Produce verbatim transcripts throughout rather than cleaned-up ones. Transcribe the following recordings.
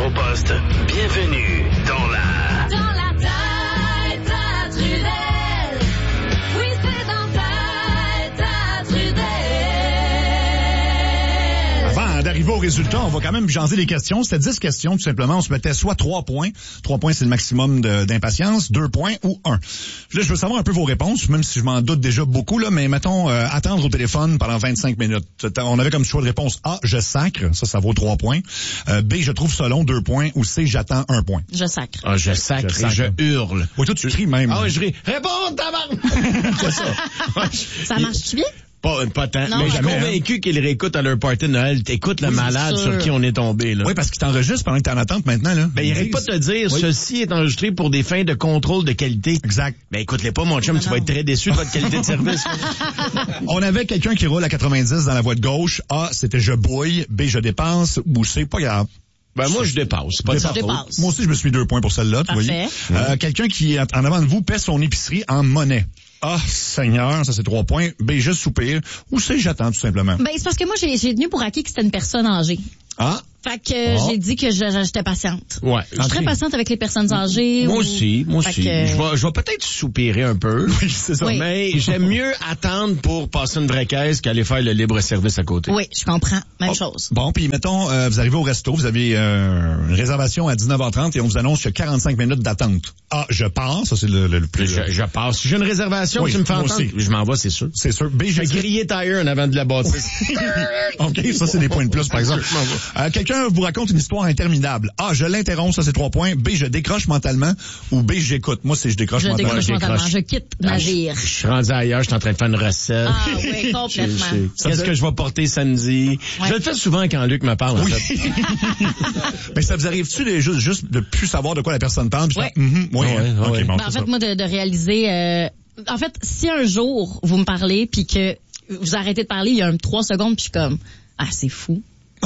ton poste. Bienvenue dans la... Dans la tête à Trudel. Oui, c'est dans la tête à Trudel. Avant d'arriver au résultat, on va quand même jaser les questions. C'était dix questions, tout simplement. On se mettait soit trois points. trois points, c'est le maximum de, d'impatience. deux points ou un. Là, je veux savoir un peu vos réponses, même si je m'en doute déjà beaucoup, là, mais mettons, euh, attendre au téléphone pendant vingt-cinq minutes. On avait comme choix de réponse A, je sacre. Ça, ça vaut trois points. Euh, B, je trouve ça long, deux points. Ou C, j'attends un point. Je sacre. Ah, je sacre, Je sacre. et je hurle. Oui, toi, tu cries même. Ah oui, je ris. Réponds, tabarnak! C'est ça. Ça marche-tu bien? Pas, pas tant. Non, mais je suis jamais, convaincu qu'ils réécoutent à leur party de Noël. T'écoutes le Oui, malade c'est sûr. sur qui on est tombé, là. Oui, parce qu'il t'enregistre pendant que t'es en attente maintenant, là. Ben, il arrête pas de te dire, Oui. ceci est enregistré pour des fins de contrôle de qualité. Exact. Ben, écoute-les pas, mon chum, Non, tu non. vas être très déçu de votre qualité de service. On avait quelqu'un qui roule à quatre-vingt-dix dans la voie de gauche. A, c'était je bouille. B, je dépense. Ou C, pas grave. Ben, moi, je dépasse. C'est pas de sa Je faute. dépasse. Moi aussi, je me suis deux points pour celle-là, tu Parfait. voyez. Euh, quelqu'un qui, en avant de vous, paie son épicerie en monnaie. Ah, Seigneur, ça c'est trois points. B, juste soupir. Ou C, j'attends, tout simplement. Ben, c'est parce que moi, j'ai, j'ai tenu pour acquis que c'était une personne âgée. Ah, Fait que euh, Ah. j'ai dit que je- j'étais patiente. Ouais. Je suis très patiente avec les personnes âgées. Moi ou- aussi, moi Fait aussi. que- Je vais, je vais peut-être soupirer un peu. oui, c'est ça. Oui. Mais j'aime mieux attendre pour passer une vraie caisse qu'aller faire le libre service à côté. Oui, je comprends. Même Oh, chose. Bon, puis mettons, euh, vous arrivez au resto, vous avez euh, une réservation à dix-neuf heures trente et on vous annonce qu'il y a quarante-cinq minutes d'attente. Ah, je pars, ça c'est le, le, le plus... Je, je passe. Si j'ai une réservation, Oui, tu me fais moi entendre. aussi. Je m'en vais, c'est sûr. C'est sûr. B, Je je vais griller tire en avant de la bâtisse. OK, ça c'est des points de plus, par exemple. Je m'en vais. Euh, quelqu'un vous raconte une histoire interminable. A, je l'interromps, ça c'est trois points. B, je décroche mentalement. Ou B, j'écoute. Moi, c'est je décroche Je mentalement. décroche je mentalement. décroche. Je quitte navire. Je suis rendu ailleurs, je suis en train de faire une recette. Ah oui, Je- complètement. je- Qu'est-ce que je vais porter samedi? Ouais. Je le fais souvent quand Luc me parle, en Oui. fait. Mais ça vous arrive-tu de, juste, juste de plus savoir de quoi la personne parle? Puis Ouais. faire, Mhm, oui, Ouais, hein. ouais, OK, ouais. bon, Ben, en c'est fait, ça. moi, de, de réaliser... euh, en fait, si un jour, vous me parlez, puis que vous arrêtez de parler, il y a un trois secondes, puis je suis comme... Ah, c'est fou.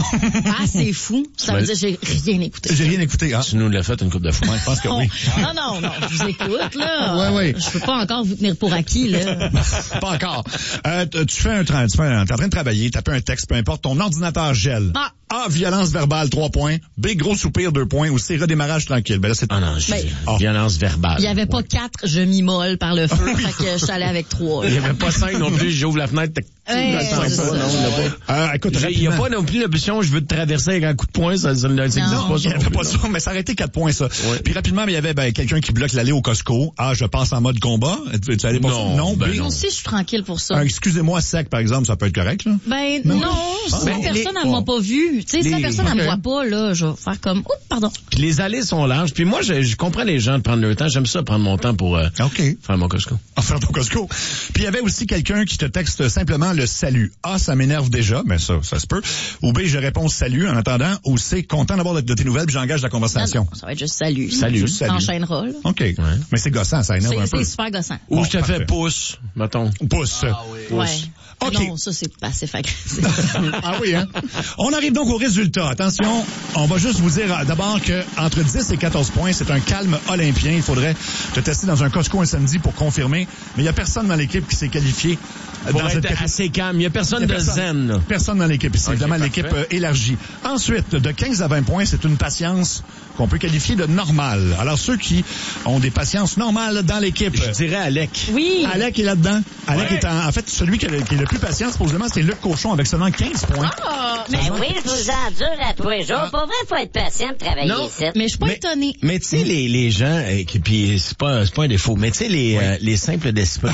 Ah, c'est fou. Ça veut Ouais. dire que j'ai rien écouté. J'ai rien écouté, hein? Tu nous l'as fait une couple de fois. Je pense que oui. Non, non, non, je vous écoute, là. Ouais, ouais. Je peux pas encore vous tenir pour acquis, là. Pas encore. Euh, t- tu fais un train, tu fais un, t'es en train de travailler, taper un texte, peu importe, ton ordinateur gèle. Ah. A, violence verbale, trois points. B, gros soupir, deux points. Ou C, redémarrage tranquille. Ben là, c'est... Ah non, je Ben, ah. violence verbale. Il y avait pas quatre, je m'immole par le feu, fait que je suis allée avec trois. Il y avait pas cinq non plus, j'ouvre la fenêtre. tac, Ouais, dans le c'est sens, ça. non, il y a pas. Euh, écoute, J'ai- Il n'y a rapidement. pas non plus l'option, je veux te traverser avec un coup de poing, ça, ça, ça n'existe Non. pas. Il ça n'y avait non pas plus, ça, mais ça aurait été quatre points, ça. Ouais. Puis rapidement, mais il y avait ben, quelqu'un qui bloque l'allée au Costco. Ah, je passe en mode combat. Tu, tu allais pas Non, non, ben B, Moi aussi, je suis tranquille pour ça. un excusez-moi sec, par exemple, ça peut être correct, là. Ben non, si Ben, la les- personne elle m'a pas vu, tu sais, si la les- personne elle me ok. voit pas là, je vais faire comme oups, pardon. Puis les allées sont larges. Puis moi, je, je comprends les gens de prendre leur temps. J'aime ça, prendre mon temps pour euh, OK. faire mon Costco. Enfin, ton Costco. Puis il y avait aussi quelqu'un qui te texte simplement le salut. Ah, ça m'énerve déjà, mais ça, ça se peut. Ou B, je réponds salut en attendant. Ou C, content d'avoir de, de tes nouvelles, puis j'engage la Non, conversation. non, ça va être juste salut. Salut. Juste salut. T'enchaîneras, là. OK. Mais c'est gossant, ça énerve C'est, un peu. c'est super gossant. Ou Bon, je te parfait. fais pouce, mettons. Pouce. Ouais. OK. Non, ça c'est passif agressif. Ah oui, hein? On arrive donc au résultat. Attention, on va juste vous dire euh, d'abord que entre dix et quatorze points, c'est un calme olympien. Il faudrait te tester dans un Costco un samedi pour confirmer. Mais il n'y a personne dans l'équipe qui s'est qualifié euh, Pour dans être cette catégorie. assez calme. Il n'y a personne Il y de a personne. zen, là. Personne dans l'équipe. C'est Ok, évidemment parfait. l'équipe euh, élargie. Ensuite, de quinze à vingt points, c'est une patience qu'on peut qualifier de normale. Alors, ceux qui ont des patiences normales dans l'équipe. Je dirais Alec. Oui. Alec est là-dedans. Alec Ouais. est en, en fait celui qui est le, qui est le plus patient, supposément, c'est Luc Cochon avec seulement quinze points. Ah, Ben oui, je vous endure à tous les jours. Pour vrai, faut être patient de travailler Non. ici. mais je suis pas Mais- étonnée. Mais tu sais, les, les gens, euh, qui, puis c'est pas, c'est pas un défaut, mais tu sais, les, euh, les simples d'esprit,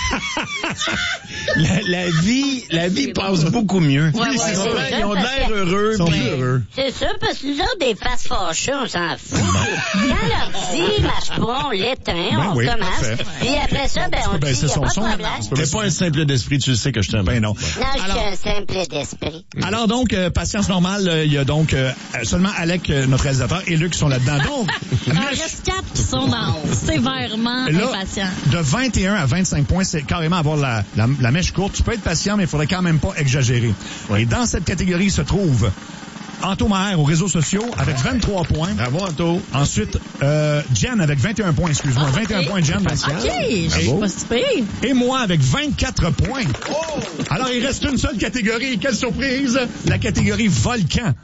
la, la vie, la vie passe beaucoup mieux. Ouais, ouais, Ils ouais, sont- ouais. Ils ont de l'air heureux, Ils sont puis- plus heureux. C'est ça, parce que nous autres, des faces fâchées, on s'en fout. Quand l'ordi marche pas, on l'éteint, Ben on oui, commence. parfait. Puis après ça, ben, on peux dit, baisser y a son pas de son, problème. tu peux T'es pas un simple d'esprit, tu le sais que je t'aime. Ben non. Non, je Alors- suis un simple d'esprit. Alors donc, euh, patience normale, euh, il y a donc euh, seulement Alec, euh, notre réalisateur, et Luc qui sont là-dedans. Donc, Il en reste quatre qui sont dans sévèrement là, impatients. de vingt et un à vingt-cinq points, c'est carrément avoir la, la, la mèche courte. Tu peux être patient, mais il faudrait quand même pas exagérer. Et dans cette catégorie se trouve Anto Maher aux réseaux sociaux avec vingt-trois points. Bravo, Anto. Ensuite, euh, Jen avec vingt et un points, excuse-moi. Ah, vingt et un ok. points, Jen. OK, je suis pas si pire. Et moi avec vingt-quatre points. Alors, il reste une seule catégorie. Quelle surprise! La catégorie volcan.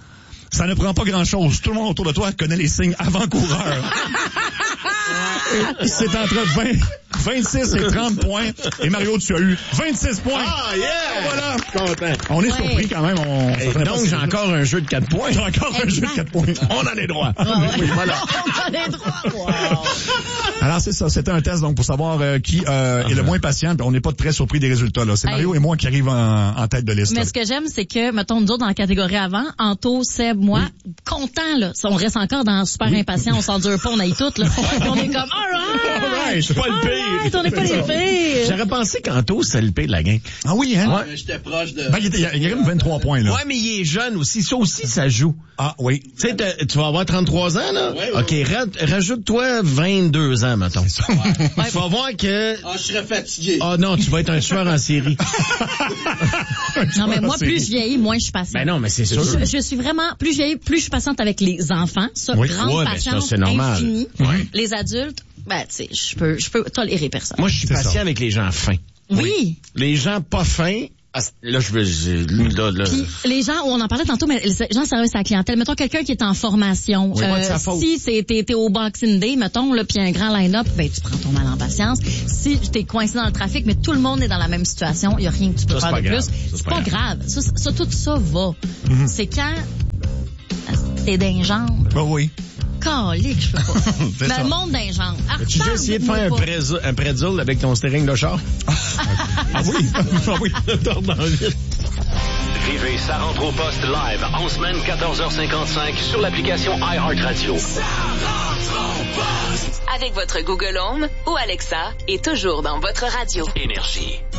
Ça ne prend pas grand-chose. Tout le monde autour de toi connaît les signes avant-coureurs. C'est entre vingt, vingt-six et trente points. Et Mario, tu as eu vingt-six points. Ah, yeah! Voilà. Content. On est Ouais. surpris quand même. On, Et ça ferait pas donc, si- j'ai encore un jeu de quatre points. J'ai encore un jeu de Exact. quatre points. On en est droit. Ah ouais. Oui, voilà. On a les droits. Wow. Alors, c'est ça. C'était un test donc pour savoir euh, qui euh, est le moins patient. Puis on n'est pas très surpris des résultats. Là. C'est Hey. Mario et moi qui arrivent en, en tête de liste. Mais là. ce que j'aime, c'est que, mettons, nous autres, dans la catégorie avant, Anto, Seb, moi, content, là. On reste encore dans super impatient, on s'endure pas, on aille tout, là. On est comme, alright! Alright, c'est pas le pire. Alright, on n'est pas les pires! J'aurais pensé qu'Anto, c'était le pire de la gang. Ah oui, hein? Ouais. J'étais proche de... Ben, il, était- il y a- il y a comme vingt-trois points, là. Ouais, mais il est jeune aussi. Ça aussi, ça joue. Ah oui. Tu sais, t'as- tu vas avoir trente-trois ans, là? Ouais, ouais, OK, ra- rajoute-toi vingt-deux ans, mettons. Ouais. Tu vas voir que... Ah, je serais fatigué. Ah non, tu vas être un tueur en série. Non, mais moi, plus je vieillis, moins je suis patiente. Ben non, mais c'est sûr. Je, je suis vraiment, plus je vieillis, plus je suis patiente avec les enfants. Ça, Oui. grande Ouais, ben ça, patience c'est normal. infinie. Ouais. Les adultes, ben, tu sais, je peux, je peux tolérer personne. Moi, je suis C'est patient ça. avec les gens fins. oui. Les gens pas fins, ah, là, je veux... je- Là, là, Puis les gens, on en parlait tantôt, mais les gens service à la clientèle, mettons quelqu'un qui est en formation, Oui, pas de sa faute. si c'est t'es, t'es au Boxing Day, mettons, là, puis un grand line-up, ben tu prends ton mal en patience. Si t'es coincé dans le trafic, mais tout le monde est dans la même situation, il y a rien que tu peux Ça, c'est faire pas de grave. plus. Ça, c'est C'est pas pas grave. Ça, ça, tout ça va. C'est quand t'es d'un jambes. Ben oui. Calique, je peux pas. C'est Mais ça. le monde d'un genre. As-tu déjà essayé de faire un, prézo- un pretzel avec ton steering de char? Ah oui. Ah oui. Vivez Ça rentre au poste live en semaine quatorze heures cinquante-cinq sur l'application iHeartRadio. Avec votre Google Home ou Alexa et toujours dans votre radio. Énergie.